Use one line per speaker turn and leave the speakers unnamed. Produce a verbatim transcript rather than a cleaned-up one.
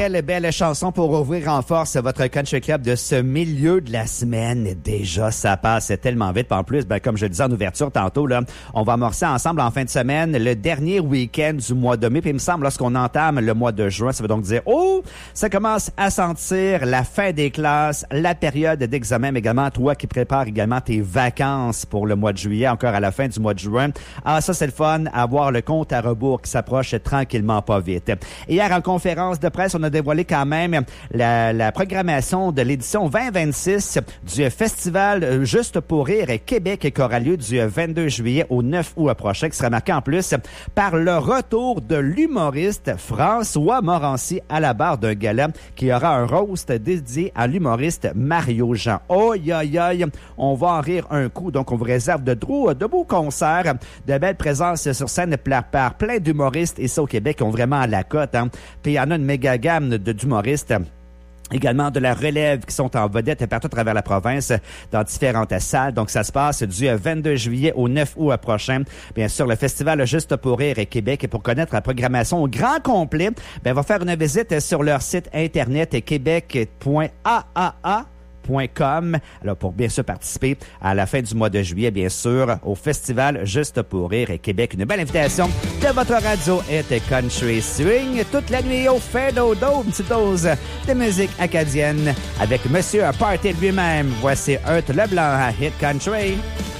belle, belle chanson pour ouvrir en force votre Country Club de ce milieu de la semaine. Déjà, ça passe tellement vite. En plus, ben, comme je le disais en ouverture tantôt, là, on va amorcer ensemble en fin de semaine le dernier week-end du mois de mai. Puis il me semble, lorsqu'on entame le mois de juin, ça veut donc dire, oh, ça commence à sentir la fin des classes, la période d'examen, mais également toi qui prépares également tes vacances pour le mois de juillet, encore à la fin du mois de juin. Ah, ça, c'est le fun, avoir le compte à rebours qui s'approche tranquillement pas vite. Hier, en conférence de presse, on a dévoilé quand même la, la programmation de l'édition vingt vingt-six du Festival Juste pour rire Québec qui aura lieu du vingt-deux juillet au neuf août prochain, qui sera marqué en plus par le retour de l'humoriste François Morancy à la barre d'un gala qui aura un roast dédié à l'humoriste Mario Jean. Oh, aïe, aïe, on va en rire un coup. Donc, on vous réserve de, drôles, de beaux concerts, de belles présences sur scène par, par plein d'humoristes ici au Québec qui ont vraiment la cote. Hein. Puis il y en a une méga gamme de, d'humoristes. Également de la relève qui sont en vedette partout à travers la province dans différentes salles. Donc, ça se passe du vingt-deux juillet au neuf août prochain. Bien sûr, le Festival Juste pour rire Québec. Et pour connaître la programmation au grand complet, ben, on va faire une visite sur leur site internet québec point a a a. Alors, pour bien sûr participer à la fin du mois de juillet, bien sûr, au Festival Juste pour rire et Québec. Une belle invitation de votre radio est Country Swing. Toute la nuit au fait dodo, une petite dose de musique acadienne avec Monsieur Party lui-même. Voici Earth Leblanc à Hit Country.